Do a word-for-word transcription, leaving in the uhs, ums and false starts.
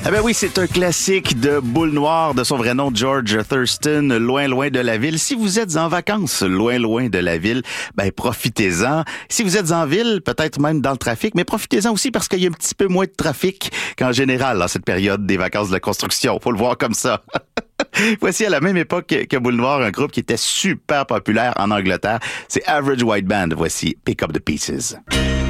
Ah ben oui, c'est un classique de Boule Noire, de son vrai nom George Thurston, Loin loin de la ville. Si vous êtes en vacances, loin loin de la ville, ben profitez-en. Si vous êtes en ville, peut-être même dans le trafic, mais profitez-en aussi parce qu'il y a un petit peu moins de trafic qu'en général dans cette période des vacances de la construction. Faut le voir comme ça. Voici à la même époque que Boule Noire, un groupe qui était super populaire en Angleterre. C'est Average White Band. Voici Pick Up the Pieces.